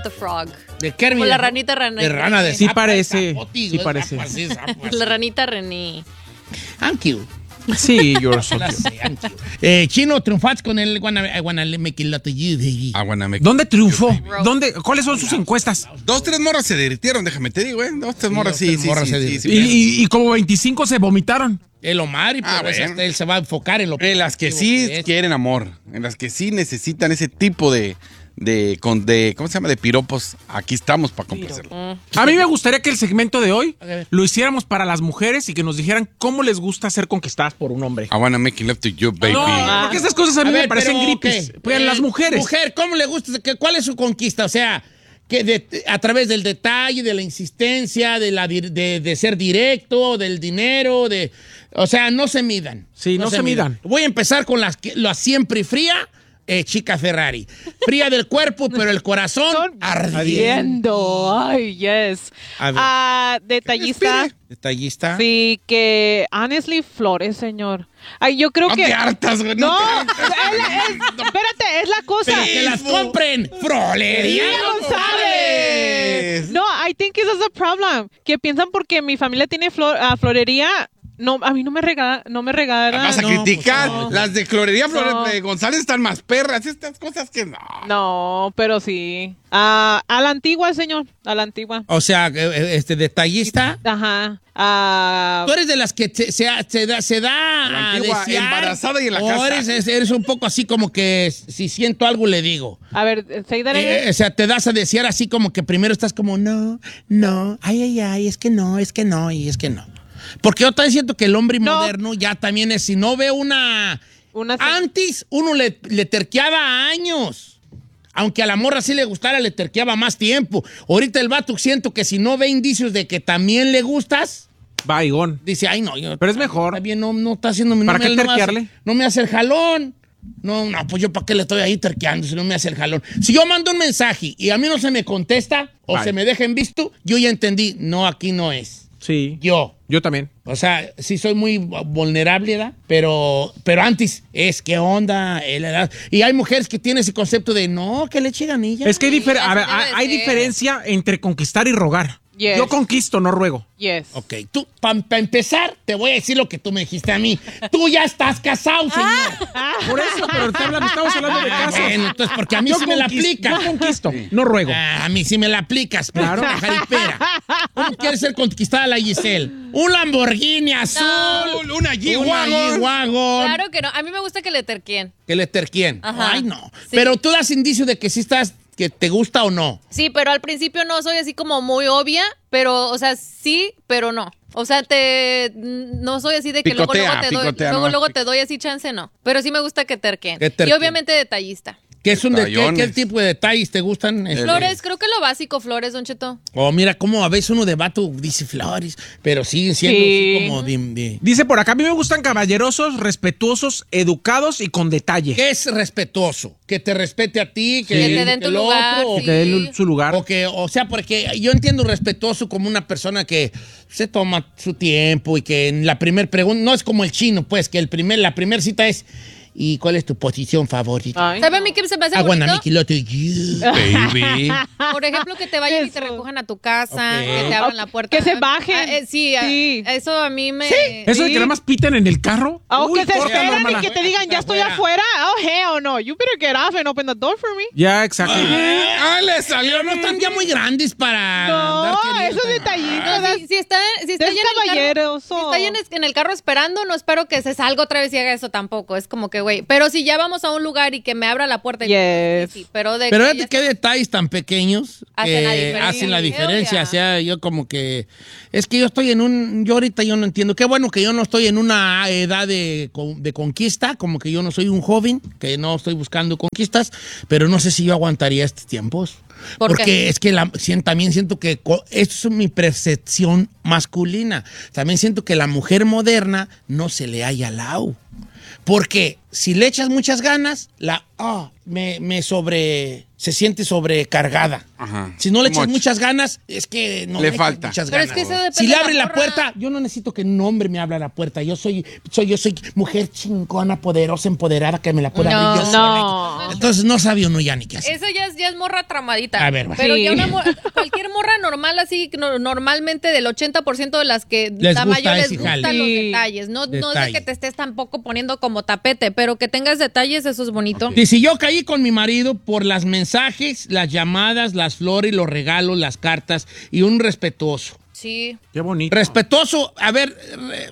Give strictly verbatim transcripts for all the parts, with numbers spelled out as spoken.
the Frog. ¿De Kermit? O la ranita René. De rana de Sí zapa, parece, zapotis, sí ¿no? parece. Zapas, sí, zapas, La sí. ranita René. I'm cute. Sí, you're so La cute. sé, I'm cute. Eh, Chino, triunfaste con el wanna, I wanna make it lot of you, baby. Ah, bueno, me- ¿Dónde triunfó? ¿Dónde? ¿Cuáles son sus encuestas? Dos, tres morras se derritieron, déjame te digo, ¿eh? Dos, tres morras, dos, sí, tres sí, morras sí, se sí, derritieron. sí, Y, y- y como veinticinco se vomitaron. El Omar, y Ah, por eso bueno. hasta él se va a enfocar en lo En las que sí es. quieren amor, en las que sí necesitan ese tipo de, de, con, de ¿cómo se llama? De piropos. Aquí estamos para complacerlo. A mí me gustaría que el segmento de hoy A ver. lo hiciéramos para las mujeres y que nos dijeran cómo les gusta ser conquistadas por un hombre. I wanna make love to you, baby. No, porque estas cosas a mí A me ver, parecen pero, gripes. ¿qué? Pues Eh, las mujeres. Mujer, ¿cómo le gusta? ¿Qué- ¿Cuál es su conquista? O sea, que de- a través del detalle, de la insistencia, de, la, di- de, de ser directo, del dinero, de... O sea, no se midan. Sí, no se midan. Voy a empezar con las, que- la siempre fría, eh, chica Ferrari. Fría del cuerpo, pero el corazón ardiente. Viendo, ay, yes. A ver. Ah, detallista. Detallista. Sí, que honestly, flores, señor. Ay, yo creo No que. te hartas, güey. No, te es- es- espérate, es la cosa. Pero que las compren. Frolería González. No, I think this is a problem. Que piensan porque mi familia tiene flor, ah, florería. No, a mí no me regala, no me regala. Vas a no, criticar. pues no. Las de Florería Flores No. de González están más perras. Estas cosas que no. No, pero sí. Ah, a la antigua, señor. A la antigua. O sea, eh, este detallista. Ajá. Ah, Tú eres de las que se, se, se da, se da La a antigua, desear, embarazada y en la o casa. Eres, eres un poco así como que si siento algo le digo. a ver, say that again. Eh, o sea, te das a desear así como que primero estás como no, no, ay, ay, ay, es que no, es que no, y es que no. Porque yo también siento que el hombre No. moderno ya también es, si no ve una... Una- Antes uno le, le terqueaba años. Aunque a la morra sí le gustara, le terqueaba más tiempo. Ahorita el vato siento que si no ve indicios de que también le gustas, Baigón. dice, ay, no. Yo, Pero es mejor. Está bien, no, no está haciendo... no ¿Para me- qué no me hace- terquearle? No me hace el jalón. No, no, pues yo para qué le estoy ahí terqueando si no me hace el jalón. Si yo mando un mensaje y a mí no se me contesta o Bye. se me deja en visto, yo ya entendí, no, aquí no es. Sí. Yo. Yo también. O sea, sí soy muy vulnerable, ¿verdad? Pero, pero antes es que onda, eh, la edad. Y hay mujeres que tienen ese concepto de no, que le eche ganilla. Es que hay, difer- así a ver, debe hay, hay ser. diferencia entre conquistar y rogar. Yes. Yo conquisto, no ruego. Yes. Ok, tú, para empezar, te voy a decir lo que tú me dijiste a mí. Tú ya estás casado, señor. Por eso, pero te hablan- estamos hablando de Ah, casos. bueno, entonces, porque a mí Yo sí me la conquis- aplicas. Yo conquisto, no ruego. Ah, a mí sí me la aplicas, Claro. claro. Jaripera. ¿Cómo quieres ser conquistada la Giselle? Un Lamborghini azul. Una Una G-Wagon. G-Wagon. Claro que no. A mí me gusta que le terquien. Que le terquien. Ajá. Ay, no. Sí. Pero tú das indicio de que sí estás, que te gusta o no. Sí, pero al principio no soy así como muy obvia, pero, o sea, sí, pero no. O sea, te no soy así de que luego, Picotea, luego te doy, picotea, luego, nomás luego pic- te doy así chance, no. Pero sí me gusta que terquen. Que terquen. Y obviamente detallista. ¿Qué es un de, ¿qué, Detallones. qué tipo de detalles te gustan? Este, Flores, creo que lo básico, flores, Don Cheto. Oh, mira cómo a veces uno de vato dice flores, pero siguen siendo Sí. así como de, de- Dice por acá, a mí me gustan caballerosos, respetuosos, educados y con detalle. ¿Qué es respetuoso? Que te respete a ti, que, Que te den tu el lugar, otro, o sí. Que dé el- su lugar. O que, o sea, porque yo entiendo respetuoso como una persona que se toma su tiempo y que en la primer pregunta, no es como el chino, pues, que el primer, la primera cita es, ¿y cuál es tu posición favorita? Ay, ¿Sabe a no. mí qué se me hace I wanna bonito? make love to you. Baby. Por ejemplo, que te vayan y te Eso. recojan a tu casa, Ok. que te abran la puerta. Que se bajen. Ah, eh, sí, a- Sí. eso a mí me... Eso de que Sí. nada más piten en el carro. O Uy, que se córtalo, esperen hermana. y que te digan, ya estoy Afuera. afuera. Oh, hell no. You better get off and open the door for me. Ya, exacto. Ah, le salió. Pero no están ya muy grandes para No, andar queriendo- esos detallitos. No, that's- si, si está, si está that's ya en el carro, caballeroso. si está ya en, en el carro esperando, no espero que se salga otra vez y haga eso tampoco. Es como que, güey, pero si ya vamos a un lugar y que me abra la puerta. y- Yes. sí, sí, pero de Pero que fíjate ya qué detalles tan pequeños Hacen que la diferencia. hacen la diferencia. Hell O sea, yo como que... Es que yo estoy en un... Yo ahorita yo no entiendo. Qué bueno que yo no estoy en una edad de, con- de conquista, como que yo no soy un joven, que no estoy buscando conquistas, pero no sé si yo aguantaría estos tiempos. ¿Por Porque qué? es que la, sien- también siento que... co- Esto es mi percepción masculina. También siento que la mujer moderna no se le haya al lado. Porque si le echas muchas ganas, la ah, me, me sobre se siente sobrecargada. Ajá. Si no le echas Much. muchas ganas, es que no Le echas falta. muchas Pero ganas. es que eso depende Si le de abre la morra. puerta, yo no necesito que un hombre me abra la puerta. Yo soy, soy, yo soy mujer chingona, poderosa, empoderada, que me la pueda No. abrir yo sola. No. Entonces no sabe uno ya ni qué hacer. Eso ya es, ya es morra tramadita. A ver, va. Pero Sí. ya una morra, cualquier morra normal, así, no- normalmente del ochenta por ciento de las que Les la gusta mayor les ese gustan jale. los Sí. detalles. No, no es de Detalle. que te estés tampoco poniendo como tapete, pero que tengas detalles, eso es bonito. Y si yo caí con mi marido por las mensajes, las llamadas, las flores, los regalos, las cartas y un respetuoso. Sí. Qué bonito. Respetuoso, a ver, re-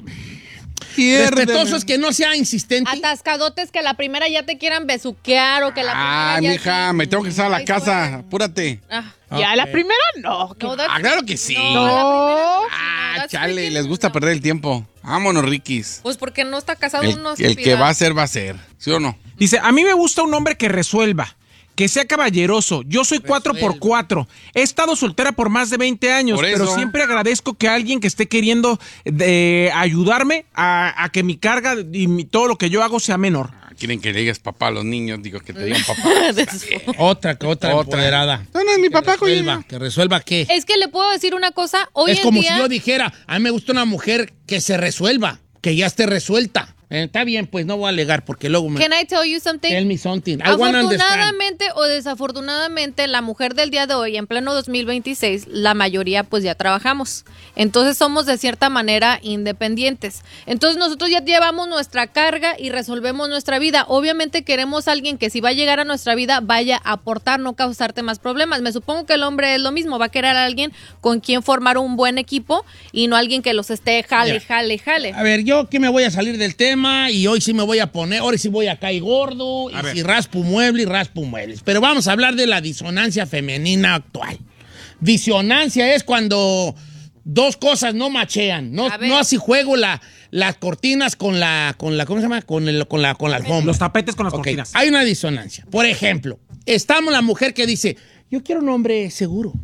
respetuoso es que no sea insistente. Atascadotes que la primera ya te quieran besuquear o que la primera Ay, ya mija, sí- me tengo que estar a la Ay, casa. suerte. Apúrate. Ah, Ya la Ok. primera no. que- no, that's- Ah, claro que sí. No, la primera no, Ah, that's chale, freaking- les gusta no. perder el tiempo. Vámonos, Rikis. Pues porque no está casado El, uno. el que va a ser, va a ser. ¿Sí o no? Dice, a mí me gusta un hombre que resuelva, que sea caballeroso. Yo soy cuatro por cuatro. He estado soltera por más de veinte años, Por pero eso. siempre agradezco que alguien que esté queriendo de, ayudarme a, a que mi carga y mi- todo lo que yo hago sea menor. Ah, quieren que le digas papá a los niños. Digo, que te digan papá. Otra, que otra, Otra. empoderada. No, no es mi papá, que resuelva, coño. que resuelva qué. Es que le puedo decir una cosa. Hoy Es en como día, si yo dijera, a mí me gusta una mujer que se resuelva, que ya esté resuelta. Eh, está bien, pues no voy a alegar porque luego me... Can I tell you something? Tell me something. I wanna understand. Afortunadamente o desafortunadamente, la mujer del día de hoy, en pleno dos mil veintiséis, la mayoría pues ya trabajamos. Entonces somos de cierta manera independientes. Entonces nosotros ya llevamos nuestra carga y resolvemos nuestra vida. Obviamente queremos a alguien que si va a llegar a nuestra vida vaya a aportar, no causarte más problemas. Me supongo que el hombre es lo mismo, va a querer a alguien con quien formar un buen equipo y no alguien que los esté jale, Mira. jale, jale. A ver, yo que me voy a salir del tema y hoy sí me voy a poner, ahora sí voy a caer gordo y A ver. si raspo mueble y raspo muebles. Pero vamos a hablar de la disonancia femenina actual. Disonancia es cuando dos cosas no machean, no, A ver. no así juego la, las cortinas con la, con la, ¿cómo se llama? Con, el, con, la, con la alfombra. Los tapetes con las Ok, cortinas. hay una disonancia. Por ejemplo, estamos la mujer que dice, yo quiero un hombre seguro.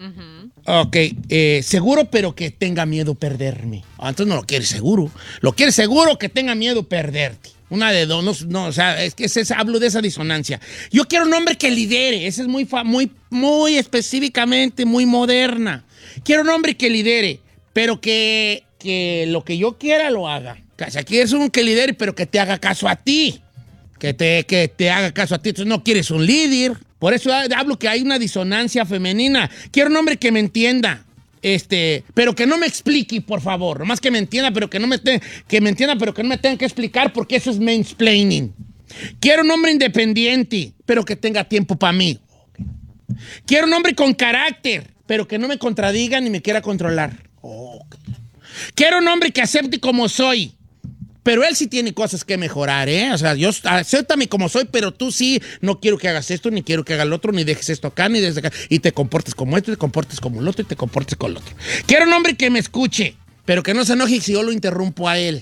Ok, eh, seguro pero que tenga miedo perderme. Ah, entonces no lo quieres seguro. Lo quieres seguro que tenga miedo perderte. Una de dos, no, no, o sea, es que es esa- hablo de esa disonancia. Yo quiero un hombre que lidere, esa es muy, fa- muy, muy específicamente, muy moderna. Quiero un hombre que lidere, pero que, que lo que yo quiera lo haga. O sea, quieres un que lidere, pero que te haga caso a ti. Que te, que te haga caso a ti. Entonces no quieres un líder. Por eso hablo que hay una disonancia femenina. Quiero un hombre que me entienda. Este, pero que no me explique, por favor. Nomás que me entienda, pero que no me te- que me entienda, pero que no me tenga que explicar porque eso es mansplaining. Quiero un hombre independiente, pero que tenga tiempo para mí. Quiero un hombre con carácter, pero que no me contradiga ni me quiera controlar. Ok. Quiero un hombre que acepte como soy. Pero él sí tiene cosas que mejorar, ¿eh? O sea, yo, acéptame como soy, pero tú sí, no quiero que hagas esto, ni quiero que hagas lo otro, ni dejes esto acá, ni desde acá. Y te comportes como esto, y te comportes como el otro, y te comportes con el otro. Quiero un hombre que me escuche, pero que no se enoje si yo lo interrumpo a él.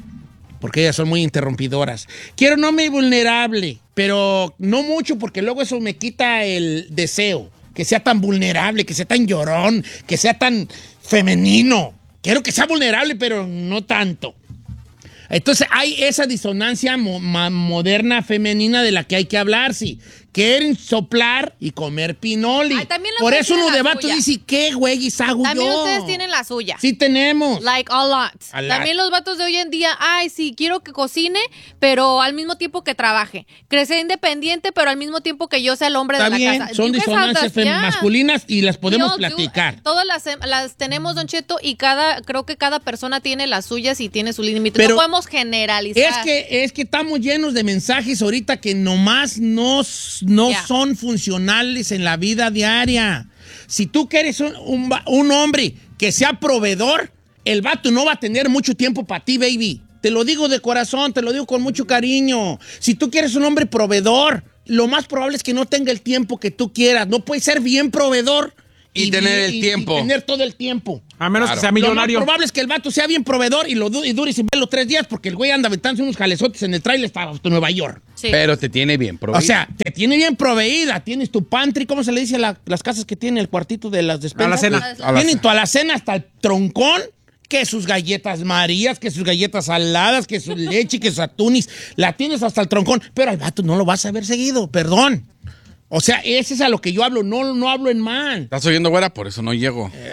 Porque ellas son muy interrumpidoras. Quiero un hombre vulnerable, pero no mucho, porque luego eso me quita el deseo. Que sea tan vulnerable, que sea tan llorón, que sea tan femenino. Quiero que sea vulnerable, pero no tanto. Entonces hay esa disonancia mo- ma- moderna femenina de la que hay que hablar, sí. Quieren soplar y comer pinoli. Ay, también las Por mujeres eso uno tienen de la vatos suya. dice, ¿qué güey hago yo? También ustedes tienen la suya. Sí tenemos. Like a lot. A lot. También los vatos de hoy en día, ay, sí, quiero que cocine, pero al mismo tiempo que trabaje. Que sea independiente, pero al mismo tiempo que yo sea el hombre Está de bien, la casa. son You guys have disonancias that, fem- yeah. masculinas y las podemos We all do. platicar. Todas las, las tenemos, Don Cheto, y cada, creo que cada persona tiene las suyas y tiene su límite. Pero No podemos generalizar. Es que, es que estamos llenos de mensajes ahorita que nomás no, no Yeah. son funcionales en la vida diaria. Si tú quieres un, un va- un hombre que sea proveedor, el vato no va a tener mucho tiempo para ti, baby. Te lo digo de corazón, te lo digo con mucho cariño. Si tú quieres un hombre proveedor, lo más probable es que no tenga el tiempo que tú quieras. No puede ser bien proveedor Y tener el y- tiempo. y tener todo el tiempo. A menos Claro. que sea Lo más millonario. probable es que el vato sea bien proveedor y lo du- y dure sin verlo tres días porque el güey anda aventándose unos jalezotes en el trailer hasta Nueva York. Sí. Pero te tiene bien proveído. O sea, te tiene bien proveída. Tienes tu pantry, ¿cómo se le dice a la- las casas que tienen el cuartito de las despensas? Alacena. Tienen tu alacena hasta el troncón que sus galletas Marías, que sus galletas saladas, que su leche, que su atunis, la tienes hasta el troncón, pero al vato no lo vas a ver seguido, perdón. O sea, ese es a lo que yo hablo, no, no hablo en mal. ¿Estás oyendo, güera? Por eso no llego. Eh,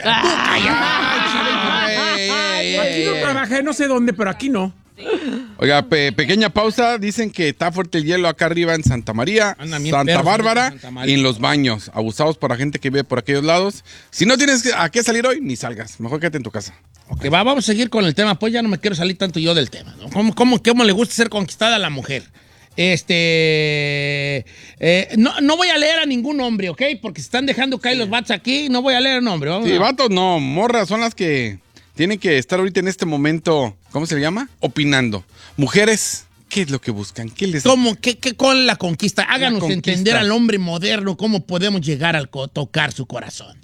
ay, ay, Aquí no trabajé, no sé dónde, pero aquí no. Oiga, pe- pequeña pausa. Dicen que está fuerte el hielo acá arriba en Santa María, Anda bien Santa perro, Bárbara Santa María. y en los baños. Abusados por la gente que vive por aquellos lados. Si no tienes que- a qué salir hoy, ni salgas. Mejor quédate en tu casa. Ok, va, vamos a seguir con el tema, pues ya no me quiero salir tanto yo del tema, ¿no? ¿Cómo, cómo, cómo le gusta ser conquistada a la mujer? Este, eh, no, no voy a leer a ningún hombre, ¿ok? Porque se están dejando caer los vatos aquí, no voy a leer a nombre. Vamos Sí, a- vatos no, morras son las que tienen que estar ahorita en este momento, ¿cómo se le llama? Opinando. Mujeres, ¿qué es lo que buscan? ¿Qué les ¿Cómo? ¿Qué, qué con la conquista? Háganos conquista. entender al hombre moderno cómo podemos llegar a tocar su corazón.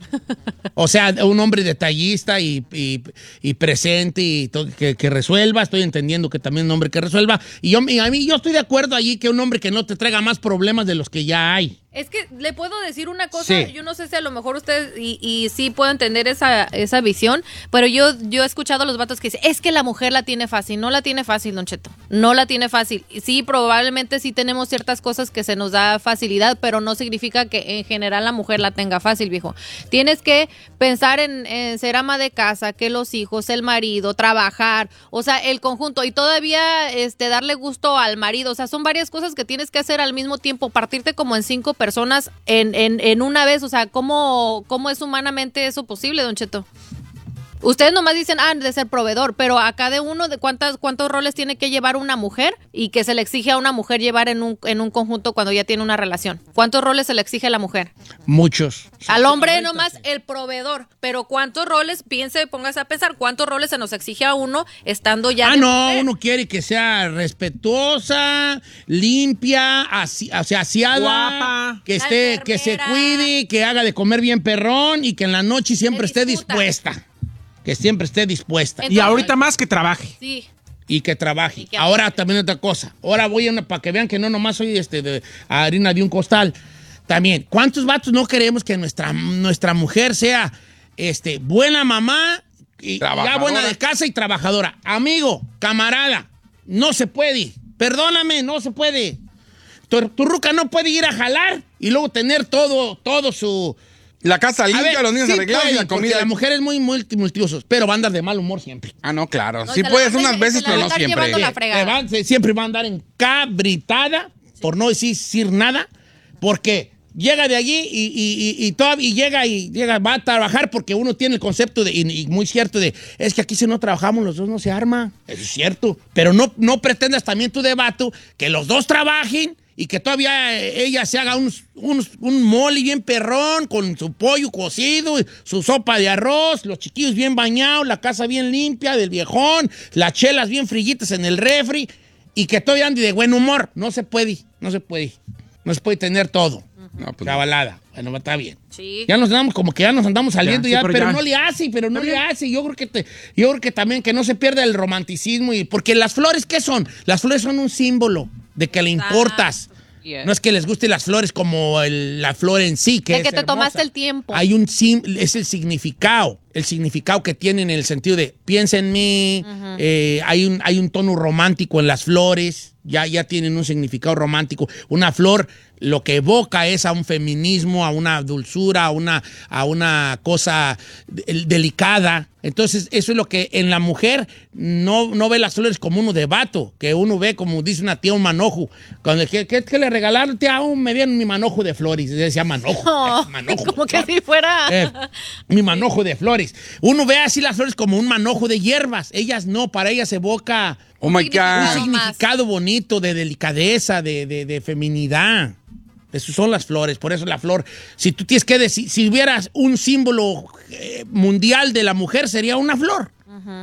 O sea, un hombre detallista y, y, y presente y to- que, que resuelva. Estoy entendiendo que también un hombre que resuelva. Y, yo, y a mí yo estoy de acuerdo allí que un hombre que no te traiga más problemas de los que ya hay. Es que le puedo decir una cosa, Sí. yo no sé si a lo mejor ustedes, y, y sí puedo entender esa, esa visión, pero yo, yo he escuchado a los vatos que dicen, es que la mujer la tiene fácil. No la tiene fácil, Don Cheto, no la tiene fácil. Y sí, probablemente sí tenemos ciertas cosas que se nos da facilidad, pero no significa que en general la mujer la tenga fácil, viejo. Tienes que pensar en, en ser ama de casa, que los hijos, el marido, trabajar, o sea, el conjunto, y todavía este, darle gusto al marido. O sea, son varias cosas que tienes que hacer al mismo tiempo, partirte como en cinco personas en, en, en una vez. O sea, ¿cómo, ¿cómo es humanamente eso posible, Don Cheto? Ustedes nomás dicen, ah, de ser proveedor, pero a cada uno de cuántas, cuántos roles tiene que llevar una mujer y que se le exige a una mujer llevar en un, en un conjunto cuando ya tiene una relación. ¿Cuántos roles se le exige a la mujer? Muchos. Al hombre Ahorita nomás sí. el proveedor, pero ¿cuántos roles, piense, póngase a pensar, cuántos roles se nos exige a uno estando ya Ah, de no, mujer? uno quiere que sea respetuosa, limpia, asi- o sea, aseada, Guapa. que esté, La que se enfermera. cuide, que haga de comer bien perrón y que en la noche siempre Que esté disfruta. dispuesta. Que siempre esté dispuesta. Y Entonces- ahorita más que trabaje. Sí. Y que trabaje. Y que Ahora aporte. también otra cosa. Ahora voy a una, para que vean que no nomás soy este de harina de un costal. También, ¿cuántos vatos no queremos que nuestra, nuestra mujer sea este, buena mamá y ya Trabajadora. buena de casa y trabajadora? Amigo, camarada, no se puede. Perdóname, no se puede. Tu, tu ruca no puede ir a jalar y luego tener todo, todo su... La casa A limpia, ver, los niños sí arreglados y puede, la porque comida. la mujer es muy multi, multiusos, pero va a andar de mal humor siempre. Ah, no, claro. No, sí se la puedes van a- unas se veces, la pero van a no estar siempre. llevando la Se- fregada. se van- se- siempre va a andar encabritada, por no decir, decir nada, porque llega de allí y, y, y, y todavía y llega y llega, va a trabajar porque uno tiene el concepto de, y, y muy cierto de, es que aquí si no trabajamos los dos no se arma. Eso es cierto, pero no, no pretendas también tu debate que los dos trabajen y que todavía eh, ella se haga un, un, un mole bien perrón con su pollo cocido, su sopa de arroz, los chiquillos bien bañados, la casa bien limpia del viejón, las chelas bien frillitas en el refri y que todavía ande de buen humor. No se puede, no se puede. No se puede tener todo. No, pues no. Cabalada. Bueno, está bien. Sí. Ya nos andamos, como que ya nos andamos saliendo Ya, ya, sí, pero pero, ya. no le hace, pero no le hace. Yo creo que te, yo creo que también que no se pierda el romanticismo y porque las flores, ¿qué son? Las flores son un símbolo de que le importas. Yeah. No es que les guste las flores como el- la flor en sí, que De es que te hermosa. tomaste el tiempo. Hay un sim- es el significado, el significado que tienen en el sentido de piensa en mí, eh, hay, un, hay un tono romántico en las flores, ya, ya tienen un significado romántico. Una flor lo que evoca es a un feminismo, a una dulzura, a una, a una cosa de- delicada. Entonces, eso es lo que en la mujer no, no ve las flores como uno de vato, que uno ve como dice una tía, un manojo. Cuando, ¿qué, qué, qué le regalaron? Tía, oh, me dieron mi manojo de flores. Se decía manojo. Oh, manojo como de que flores. si fuera. Eh, mi manojo de flores. Uno ve así las flores como un manojo de hierbas. Ellas no, para ellas evoca Oh my un significado. God. significado bonito de delicadeza, de, de, de feminidad. Esas son las flores. Por eso la flor, si tú tienes que decir, si hubieras un símbolo eh, mundial de la mujer, sería una flor.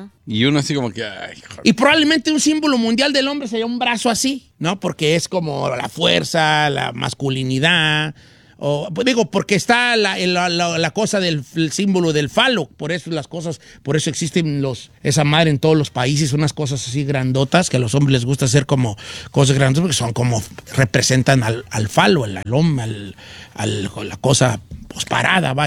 Y uno así como que, ay, joder. Y probablemente un símbolo mundial del hombre sería un brazo así, ¿no? Porque es como la fuerza, la masculinidad. O, pues digo, porque está la, la, la, la cosa del el símbolo del falo. Por eso las cosas, por eso existen los, esa madre en todos los países, unas cosas así grandotas que a los hombres les gusta hacer como cosas grandes porque son como, representan al, al falo, al, al hombre, al, al- la cosa pues parada, vaya.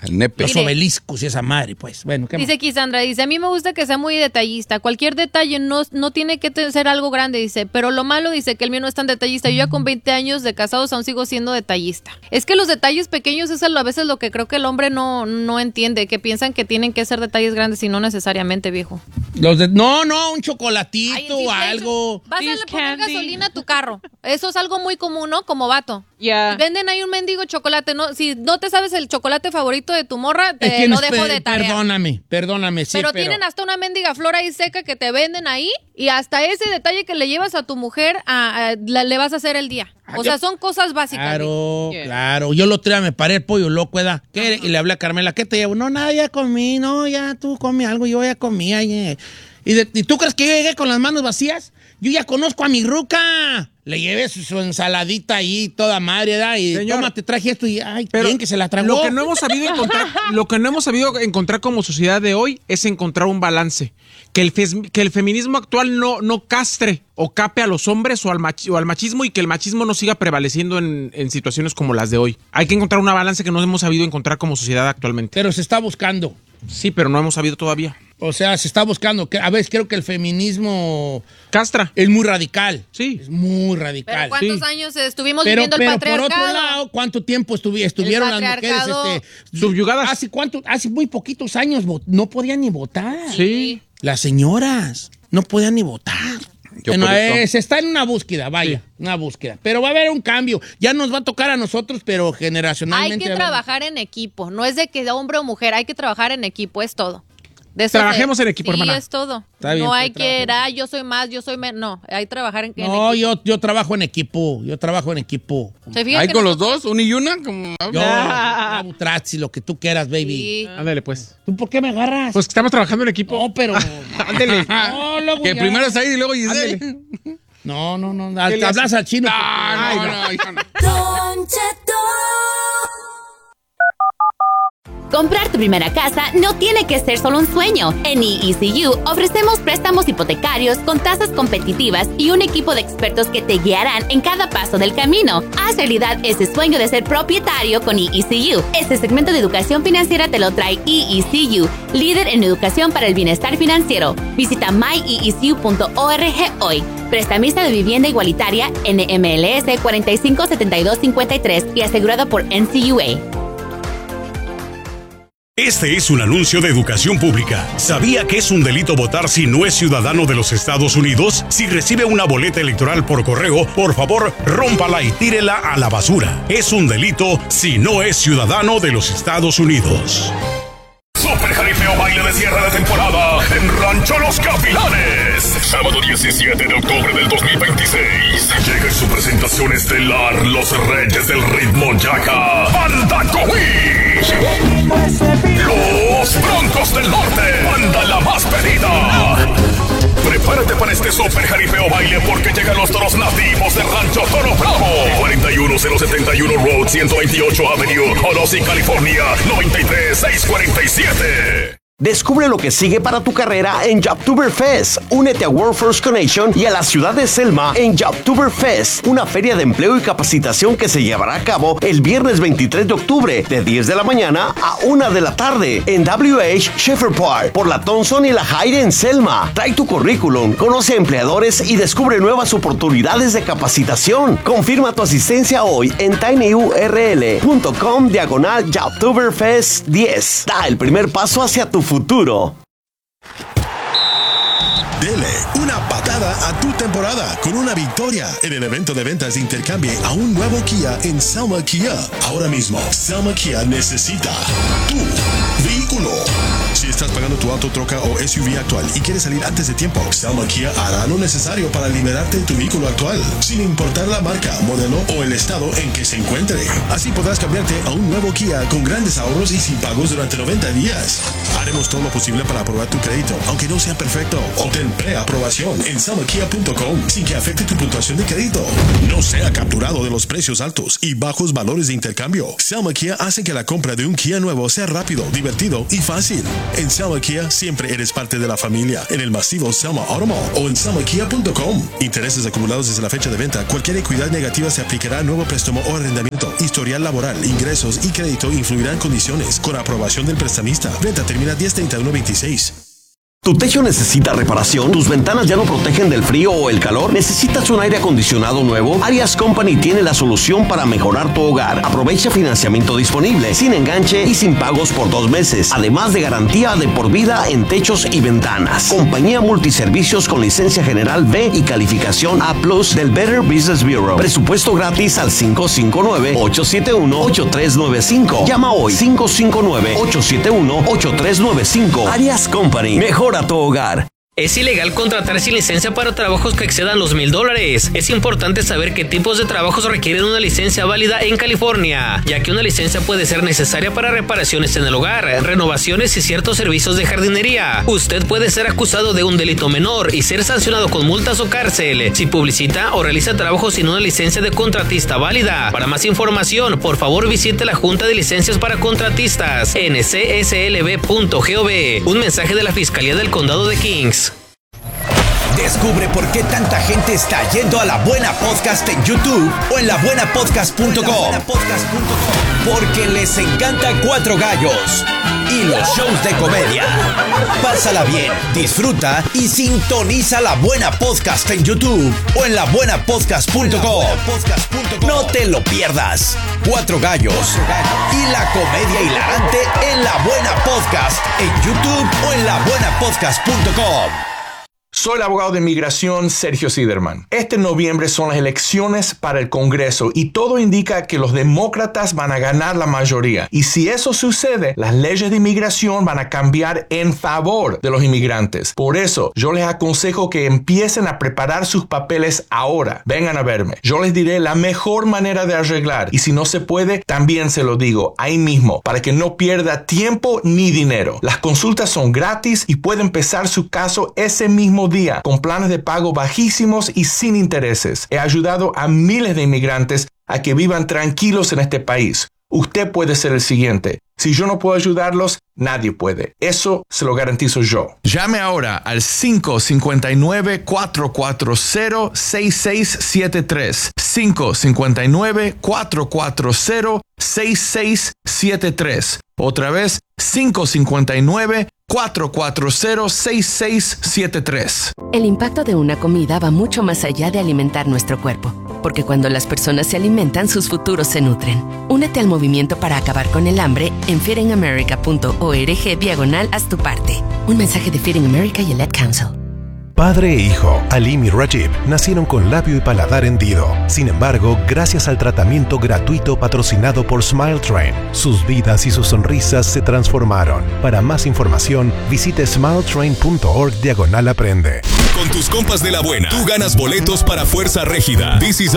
El nepe. Los Mire. obeliscos y esa madre, pues. Bueno, ¿qué Dice más? aquí Sandra, dice, a mí me gusta que sea muy detallista. Cualquier detalle no, no tiene que te- ser algo grande, dice. Pero lo malo, dice, que el mío no es tan detallista. Yo ya con veinte años de casados aún sigo siendo detallista. Es que los detalles pequeños es a veces lo que creo que el hombre no, no entiende. Que piensan que tienen que ser detalles grandes y no necesariamente, viejo. Los de- no, no, un chocolatito Ay, o sí, algo. Vas a These le poner candy. gasolina a tu carro. Eso es algo muy común, ¿no? Como vato. Yeah. Y venden ahí un mendigo chocolate, ¿no? Si no te sabes el chocolate favorito de tu morra, Eh, te tienes- lo dejo per- de tarea. Perdóname, perdóname, sí, pero, pero, tienen hasta una mendiga flor ahí seca que te venden ahí y hasta ese detalle que le llevas a tu mujer a- a- la- le vas a hacer el día. Ah, O yo- sea, son cosas básicas. Claro, Yeah. claro. Yo el otro día me paré el pollo loco, ¿verdad? ¿Qué? Y le hablé a Carmela, ¿qué te llevo? No, nada, ya comí, no, ya tú comí algo, yo ya comí. Ay, eh. ¿Y, de- ¿Y tú crees que yo llegué con las manos vacías? Yo ya conozco a mi ruca. Le llevé su, su ensaladita ahí, toda madre, ¿verdad? Y Señor, toma, te traje esto y, ay, Pero ¿quién que se la tragó? Lo que no hemos sabido encontrar, lo que no hemos sabido encontrar como sociedad de hoy es encontrar un balance. Que el, fes- que el feminismo actual no, no castre o cape a los hombres o al, machi- o al machismo y que el machismo no siga prevaleciendo en, en situaciones como las de hoy. Hay que encontrar una balance que no hemos sabido encontrar como sociedad actualmente. Pero se está buscando. Sí, pero no hemos sabido todavía. O sea, se está buscando. Que, a veces creo que el feminismo Castra. es muy radical. Sí. Es muy Pero radical. ¿cuántos sí. años estuvimos Pero, viviendo el pero por patriarcado? otro lado, ¿cuánto tiempo estuvi- estuvieron las mujeres patriarcado- este, Subyugadas. Hace, cuánto, hace muy poquitos años vo- no podían ni votar. Sí. Las señoras no podían ni votar. Yo Bueno, por eso. eh, se está en una búsqueda, vaya, una búsqueda. Pero va a haber un cambio. Ya nos va a tocar a nosotros, pero generacionalmente. Hay que va a haber- trabajar en equipo. No es de que hombre o mujer, hay que trabajar en equipo, es todo. De eso Trabajemos se- en equipo, sí, hermana. es todo. Está bien, no hay pues, que, trabajo. ah, yo soy más, yo soy menos. No, hay que trabajar en, en No, equipo. yo, yo trabajo en equipo. Yo trabajo en equipo. ¿Se fijan Ahí que con no- los dos, una y una. Como... Yo, Abu Trazzi, lo que tú quieras, baby. Sí. Ándale, pues. ¿Tú por qué me agarras? Pues que estamos trabajando en equipo. no, pero. Ándale. No, luego que ya. primero es ahí y luego Giselle. No, no, no. ¿Qué le Hablas hace? al chino. Ah, Ay, no, no, hijo, no. Don Cheto. Comprar tu primera casa no tiene que ser solo un sueño. En E E C U ofrecemos préstamos hipotecarios con tasas competitivas y un equipo de expertos que te guiarán en cada paso del camino. Haz realidad ese sueño de ser propietario con E E C U. Este segmento de educación financiera te lo trae E E C U, líder en educación para el bienestar financiero. Visita my e e c u punto org hoy. Prestamista de vivienda igualitaria N M L S cuatro cinco siete dos cinco tres y asegurado por N C U A. Este es un anuncio de educación pública. ¿Sabía que es un delito votar si no es ciudadano de los Estados Unidos? Si recibe una boleta electoral por correo, por favor, rómpala y tírela a la basura. Es un delito si no es ciudadano de los Estados Unidos. Super Jaripeo Baile de cierre de temporada en Rancho Los Gavilanes. Sábado diecisiete de octubre del dos mil veintiséis. Llega en su presentación estelar Los Reyes del Ritmo Yaca, Banda Cowish. Los Broncos del Norte, banda la más pedida. Prepárate para este Super Jaripeo Baile porque llegan los toros nativos de Rancho Toro Bravo. cuarenta y uno cero setenta y uno Road, ciento veintiocho Avenue, Holosí, California, noventa y tres seiscientos cuarenta y siete. Descubre lo que sigue para tu carrera en Jobtoberfest. Únete a World First Connection y a la ciudad de Selma en Jobtoberfest, una feria de empleo y capacitación que se llevará a cabo el viernes veintitrés de octubre de diez de la mañana a una de la tarde en W H Shepherd Park por la Thompson y la Hyde en Selma. Trae tu currículum, conoce a empleadores y descubre nuevas oportunidades de capacitación. Confirma tu asistencia hoy en tinyurl.com diagonal Jobtoberfest diez. Da el primer paso hacia tu futuro. Dele una patada a tu temporada con una victoria en el evento de ventas de intercambio a un nuevo Kia en Selma Kia. Ahora mismo, Selma Kia necesita tu vehículo. Si estás pagando tu auto, troca o S U V actual y quieres salir antes de tiempo, Selma Kia hará lo necesario para liberarte de tu vehículo actual, sin importar la marca, modelo o el estado en que se encuentre. Así podrás cambiarte a un nuevo Kia con grandes ahorros y sin pagos durante noventa días. Haremos todo lo posible para aprobar tu crédito, aunque no sea perfecto. Obtén preaprobación en selma kia punto com sin que afecte tu puntuación de crédito. No sea capturado de los precios altos y bajos valores de intercambio. Selma Kia hace que la compra de un Kia nuevo sea rápido, divertido rápido y fácil. En Selma Kia siempre eres parte de la familia. En el masivo Selma Auto Mall o en selma kia punto com. Intereses acumulados desde la fecha de venta. Cualquier equidad negativa se aplicará a nuevo préstamo o arrendamiento. Historial laboral, ingresos y crédito influirán condiciones. Con aprobación del prestamista. Venta termina diez treinta y uno veintiséis. ¿Tu techo necesita reparación? ¿Tus ventanas ya no protegen del frío o el calor? ¿Necesitas un aire acondicionado nuevo? Arias Company tiene la solución para mejorar tu hogar. Aprovecha financiamiento disponible, sin enganche y sin pagos por dos meses. Además de garantía de por vida en techos y ventanas. Compañía multiservicios con licencia general B y calificación A plus del Better Business Bureau. Presupuesto gratis al cinco cinco nueve, ocho siete uno, ocho tres nueve cinco. Llama hoy cinco cinco nueve, ocho siete uno, ocho tres nueve cinco. Arias Company. Mejor a tu hogar. Es ilegal contratar sin licencia para trabajos que excedan los mil dólares. Es importante saber qué tipos de trabajos requieren una licencia válida en California, ya que una licencia puede ser necesaria para reparaciones en el hogar, renovaciones y ciertos servicios de jardinería. Usted puede ser acusado de un delito menor y ser sancionado con multas o cárcel si publicita o realiza trabajos sin una licencia de contratista válida. Para más información, por favor visite la Junta de Licencias para Contratistas, N C S L B punto gov. Un mensaje de la Fiscalía del Condado de Kings. Descubre por qué tanta gente está yendo a La Buena Podcast en YouTube o en la buena podcast punto com. Porque les encanta Cuatro Gallos y los shows de comedia. Pásala bien, disfruta y sintoniza La Buena Podcast en YouTube o en la buena podcast punto com. No te lo pierdas. Cuatro Gallos y la comedia hilarante en La Buena Podcast en YouTube o en la buena podcast punto com. Soy el abogado de inmigración Sergio Siderman. Este noviembre son las elecciones para el Congreso y todo indica que los demócratas van a ganar la mayoría. Y si eso sucede, las leyes de inmigración van a cambiar en favor de los inmigrantes. Por eso, yo les aconsejo que empiecen a preparar sus papeles ahora. Vengan a verme. Yo les diré la mejor manera de arreglar. Y si no se puede, también se lo digo ahí mismo, para que no pierda tiempo ni dinero. Las consultas son gratis y puede empezar su caso ese mismo día con planes de pago bajísimos y sin intereses. He ayudado a miles de inmigrantes a que vivan tranquilos en este país. Usted puede ser el siguiente. Si yo no puedo ayudarlos, nadie puede. Eso se lo garantizo yo. Llame ahora al cinco cinco nueve, cuatro cuatro cero, seis seis siete tres. cinco cinco nueve, cuatro cuatro cero, seis seis siete tres. Otra vez, cinco cinco nueve, cuatro cuatro cero, seis seis siete tres. El impacto de una comida va mucho más allá de alimentar nuestro cuerpo, porque cuando las personas se alimentan, sus futuros se nutren. Únete al movimiento para acabar con el hambre en feeding america punto org diagonal haz tu parte. Un mensaje de Feeding America y el Ad Council. Padre e hijo, Alim y Rajib, nacieron con labio y paladar hendido. Sin embargo, gracias al tratamiento gratuito patrocinado por Smile Train, sus vidas y sus sonrisas se transformaron. Para más información, visite smile train punto org diagonal aprende. Con tus compas de La Buena, tú ganas boletos para Fuerza Régida. This is